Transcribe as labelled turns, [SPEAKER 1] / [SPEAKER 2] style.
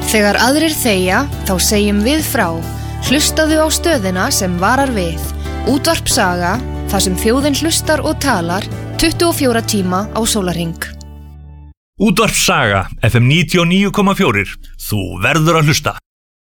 [SPEAKER 1] Þegar aðrir þegja, þá segjum við frá. Hlustaðu á stöðina sem varar við. Útvarp Saga, þar sem þjóðin hlustar og talar 24 tíma á sólarhring.
[SPEAKER 2] Útvarp Saga, FM 99,4. Þú verður að hlusta.